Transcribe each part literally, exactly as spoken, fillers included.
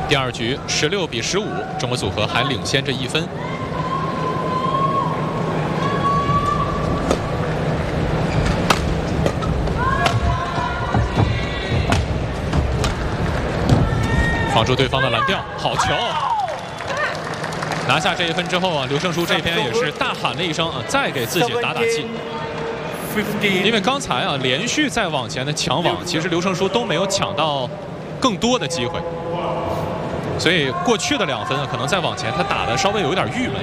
第二局十六比十五，中国组合还领先着一分。防住对方的蓝调，好球！拿下这一分之后啊，刘胜书这边也是大喊了一声啊，再给自己打打气。因为刚才啊，连续在往前的抢网，其实刘胜书都没有抢到更多的机会，所以过去的两分啊，可能再往前他打的稍微有一点郁闷。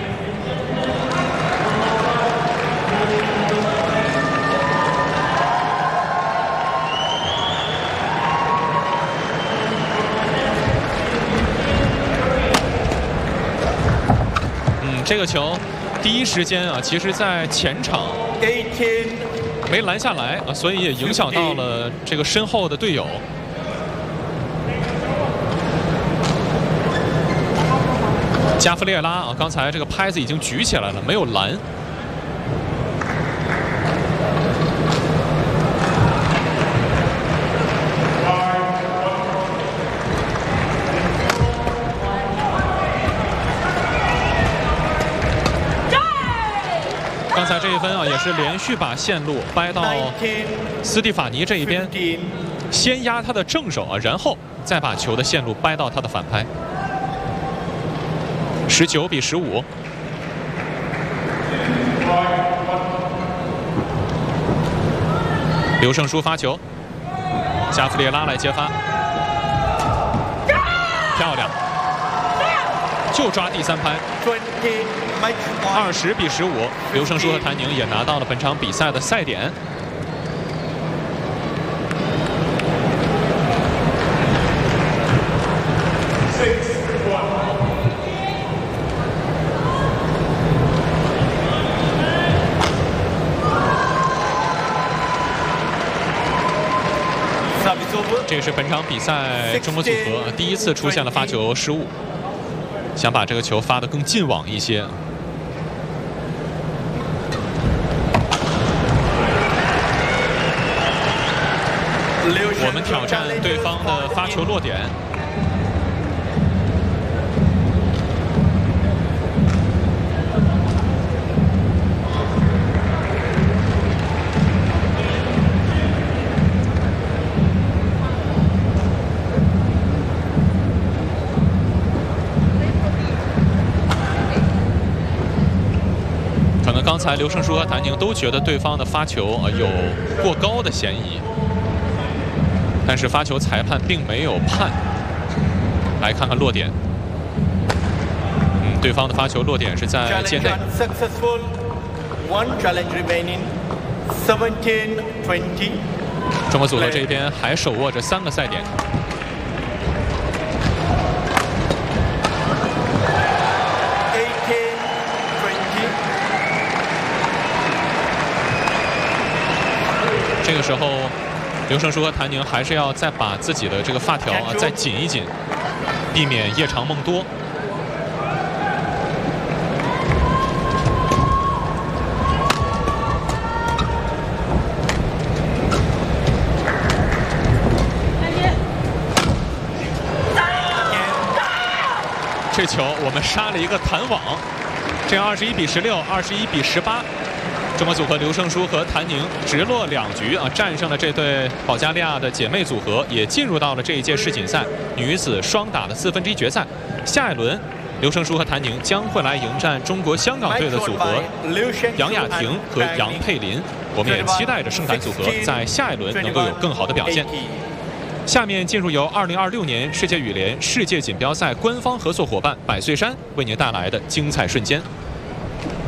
这个球第一时间啊，其实在前场没拦下来啊，所以也影响到了这个身后的队友。加夫列拉啊，刚才这个拍子已经举起来了，没有拦。刚才这一分啊，也是连续把线路掰到斯蒂法尼这一边，先压他的正手啊，然后再把球的线路掰到他的反拍。十九比十五。刘胜书发球，加夫列拉来接发，漂亮，就抓第三拍。二十比十五，刘胜书和谭宁也拿到了本场比赛的赛点。这是本场比赛中国组合第一次出现了发球失误，想把这个球发得更近网一些。我们挑战对方的发球落点。可能刚才刘胜书和谭宁都觉得对方的发球啊有过高的嫌疑。但是发球裁判并没有判。来看看落点，嗯，对方的发球落点是在界内。中国组合这一边还手握着三个赛点。这个时候。刘胜书和谭宁还是要再把自己的这个发条啊再紧一紧，避免夜长梦多。这球我们杀了一个弹网，这样二十一比十六，二十一比十八。中国组合刘胜书和谭宁直落两局啊，战胜了这对保加利亚的姐妹组合，也进入到了这一届世锦赛女子双打的四分之一决赛。下一轮，刘胜书和谭宁将会来迎战中国香港队的组合杨雅婷和杨佩琳。我们也期待着圣坛组合在下一轮能够有更好的表现。下面进入由二零二六年世界羽联世界锦标赛官方合作伙伴百岁山为您带来的精彩瞬间。